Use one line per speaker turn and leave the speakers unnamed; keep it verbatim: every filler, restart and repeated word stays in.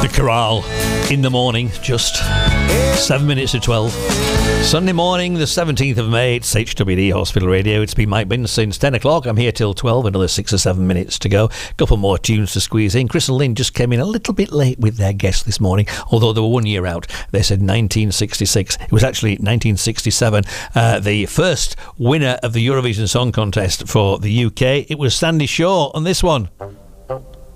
The Chorale in the morning, just seven minutes to twelve. Sunday morning, the seventeenth of May, it's H W D Hospital Radio. It's been Mike Binns since ten o'clock. I'm here till twelve, another six or seven minutes to go. A couple more tunes to squeeze in. Chris and Lynn just came in a little bit late with their guest this morning, although they were one year out. They said nineteen sixty-six. It was actually nineteen sixty-seven. Uh, the first winner of the Eurovision Song Contest for the U K, it was Sandy Shaw on this one.